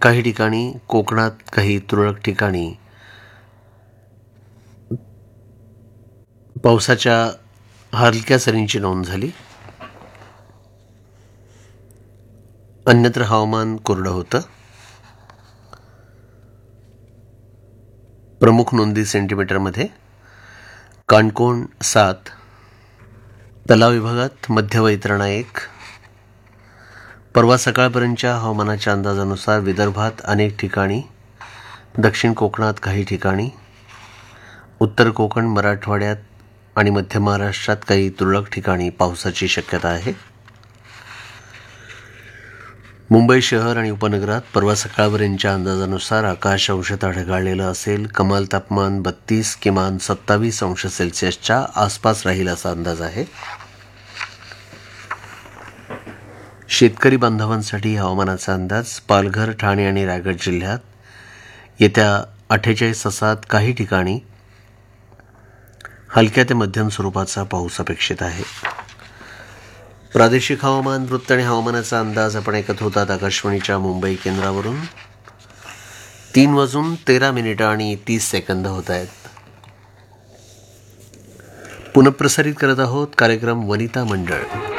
काही ठिकाणी, कोकणात काही तुरळक ठिकाणी पावसाच्या हलक्या सरींची नोंद झाली. अन्यत्र हवामान कोरडं होतं. प्रमुख नोंदी सेंटीमीटरमध्ये. काणकोण 7, तलाव विभागात मध्य वैतरणा 1. परवा सकाळपर्यंतच्या हवामानाच्या अंदाजानुसार विदर्भात अनेक ठिकाणी, दक्षिण कोकणात काही ठिकाणी, उत्तर कोकण, मराठवाड्यात आणि मध्य महाराष्ट्रात काही तुरळक ठिकाणी पावसाची शक्यता आहे. मुंबई शहर आणि उपनगरात परवा सकाळपर्यंतच्या अंदाजानुसार आकाश अंशतः ढगाळलेलं असेल. कमाल तापमान 32, किमान 27 अंश सेल्सिअसच्या आसपास राहील असा अंदाज आहे. शेतकरी बांधवांसाठी हवामानाचा अंदाज. पालघर, ठाणे आणि रायगड जिल्ह्यात येत्या 48 तासात काही ठिकाणी हलक्या ते मध्यम स्वरूपाचा पाऊस अपेक्षित आहे. प्रादेशिक हवामान, वृत्त आणि हवामानाचा अंदाज आपण ऐकत होतात आकाशवाणीच्या मुंबई केंद्रावरून. 3:13 आणि 30 सेकंद होत आहेत. पुनःप्रसारित करत आहोत कार्यक्रम वनिता मंडळ.